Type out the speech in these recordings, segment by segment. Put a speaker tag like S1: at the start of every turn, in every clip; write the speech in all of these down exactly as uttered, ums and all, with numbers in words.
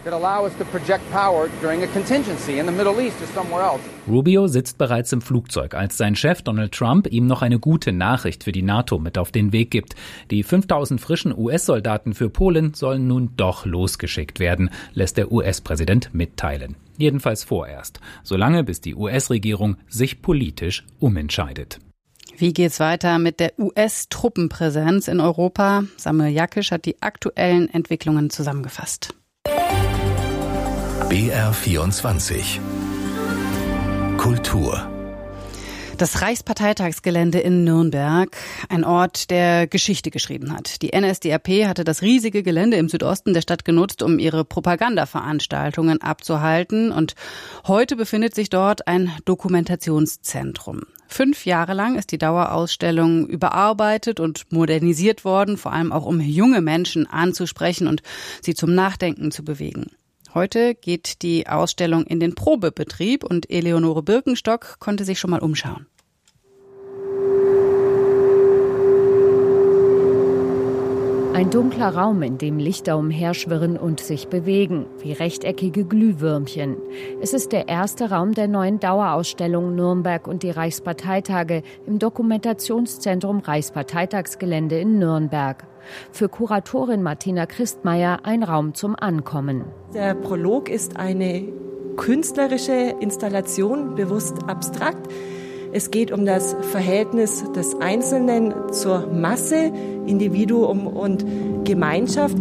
S1: Rubio sitzt bereits im Flugzeug, als sein Chef Donald Trump ihm noch eine gute Nachricht für die NATO mit auf den Weg gibt. Die fünftausend frischen U S-Soldaten für Polen sollen nun doch losgeschickt werden, lässt der U S-Präsident mitteilen. Jedenfalls vorerst, solange bis die U S-Regierung sich politisch umentscheidet.
S2: Wie geht's weiter mit der U S-Truppenpräsenz in Europa? Samuel Jakisch hat die aktuellen Entwicklungen zusammengefasst.
S3: B R vierundzwanzig Kultur.
S2: Das Reichsparteitagsgelände in Nürnberg, ein Ort, der Geschichte geschrieben hat. Die N S D A P hatte das riesige Gelände im Südosten der Stadt genutzt, um ihre Propagandaveranstaltungen abzuhalten. Und heute befindet sich dort ein Dokumentationszentrum. Fünf Jahre lang ist die Dauerausstellung überarbeitet und modernisiert worden, vor allem auch um junge Menschen anzusprechen und sie zum Nachdenken zu bewegen. Heute geht die Ausstellung in den Probebetrieb und Eleonore Birkenstock konnte sich schon mal umschauen.
S4: Ein dunkler Raum, in dem Lichter umherschwirren und sich bewegen, wie rechteckige Glühwürmchen. Es ist der erste Raum der neuen Dauerausstellung Nürnberg und die Reichsparteitage im Dokumentationszentrum Reichsparteitagsgelände in Nürnberg. Für Kuratorin Martina Christmeier ein Raum zum Ankommen.
S5: Der Prolog ist eine künstlerische Installation, bewusst abstrakt. Es geht um das Verhältnis des Einzelnen zur Masse, Individuum und Gemeinschaft.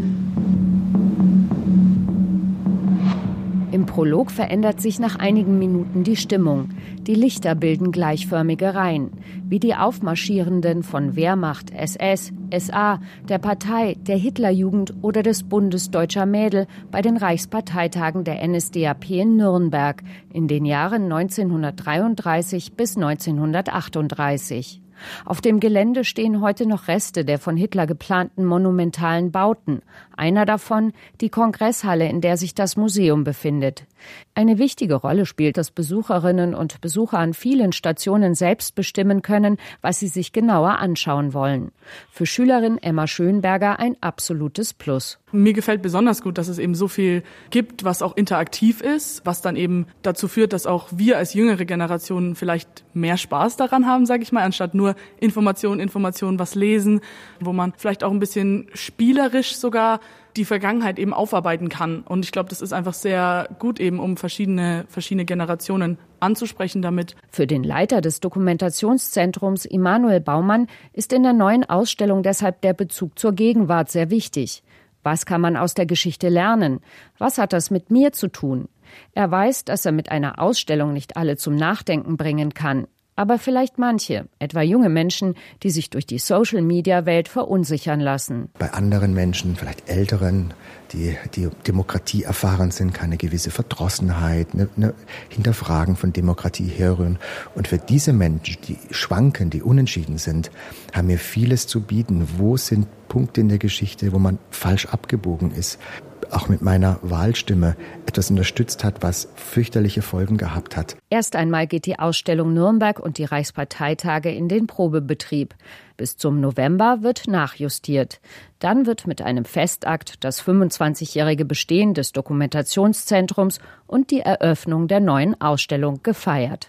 S4: Im Prolog verändert sich nach einigen Minuten die Stimmung. Die Lichter bilden gleichförmige Reihen, wie die Aufmarschierenden von Wehrmacht, S S, S A, der Partei, der Hitlerjugend oder des Bundes Deutscher Mädel bei den Reichsparteitagen der N S D A P in Nürnberg in den Jahren neunzehnhundertdreiunddreißig bis neunzehnhundertachtunddreißig. Auf dem Gelände stehen heute noch Reste der von Hitler geplanten monumentalen Bauten. Einer davon die Kongresshalle, in der sich das Museum befindet. Eine wichtige Rolle spielt, dass Besucherinnen und Besucher an vielen Stationen selbst bestimmen können, was sie sich genauer anschauen wollen. Für Schülerin Emma Schönberger ein absolutes Plus.
S6: Mir gefällt besonders gut, dass es eben so viel gibt, was auch interaktiv ist, was dann eben dazu führt, dass auch wir als jüngere Generationen vielleicht mehr Spaß daran haben, sage ich mal, anstatt nur Information, Information, was lesen, wo man vielleicht auch ein bisschen spielerisch sogar die Vergangenheit eben aufarbeiten kann. Und ich glaube, das ist einfach sehr gut eben, um verschiedene, verschiedene Generationen anzusprechen damit.
S4: Für den Leiter des Dokumentationszentrums Immanuel Baumann ist in der neuen Ausstellung deshalb der Bezug zur Gegenwart sehr wichtig. Was kann man aus der Geschichte lernen? Was hat das mit mir zu tun? Er weiß, dass er mit einer Ausstellung nicht alle zum Nachdenken bringen kann. Aber vielleicht manche, etwa junge Menschen, die sich durch die Social-Media-Welt verunsichern lassen.
S7: Bei anderen Menschen, vielleicht Älteren, die die Demokratie erfahren sind, keine gewisse Verdrossenheit, eine, eine Hinterfragen von Demokratie herrühren. Und für diese Menschen, die schwanken, die unentschieden sind, haben wir vieles zu bieten. Wo sind Punkte in der Geschichte, wo man falsch abgebogen ist? Auch mit meiner Wahlstimme etwas unterstützt hat, was fürchterliche Folgen gehabt hat.
S4: Erst einmal geht die Ausstellung Nürnberg und die Reichsparteitage in den Probebetrieb. Bis zum November wird nachjustiert. Dann wird mit einem Festakt das fünfundzwanzigjährige Bestehen des Dokumentationszentrums und die Eröffnung der neuen Ausstellung gefeiert.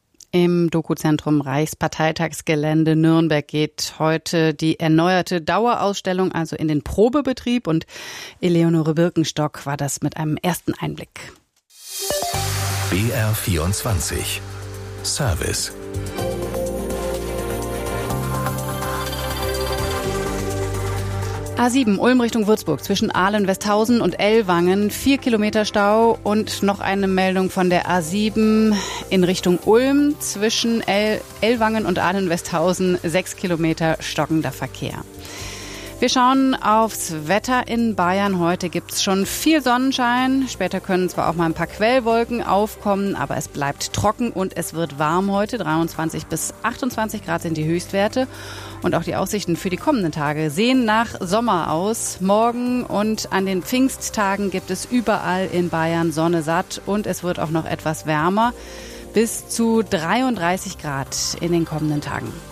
S2: Im Dokuzentrum Reichsparteitagsgelände Nürnberg geht heute die erneuerte Dauerausstellung also in den Probebetrieb und Eleonore Birkenstock war das mit einem ersten Einblick.
S3: B R vierundzwanzig Service.
S2: A sieben Ulm Richtung Würzburg zwischen Ahlen-Westhausen und Ellwangen, vier Kilometer Stau und noch eine Meldung von der A sieben in Richtung Ulm zwischen El- Ellwangen und Ahlen-Westhausen, sechs Kilometer stockender Verkehr. Wir schauen aufs Wetter in Bayern. Heute gibt's schon viel Sonnenschein. Später können zwar auch mal ein paar Quellwolken aufkommen, aber es bleibt trocken und es wird warm heute. dreiundzwanzig bis achtundzwanzig Grad sind die Höchstwerte. Und auch die Aussichten für die kommenden Tage sehen nach Sommer aus. Morgen und an den Pfingsttagen gibt es überall in Bayern Sonne satt und es wird auch noch etwas wärmer. Bis zu dreiunddreißig Grad in den kommenden Tagen.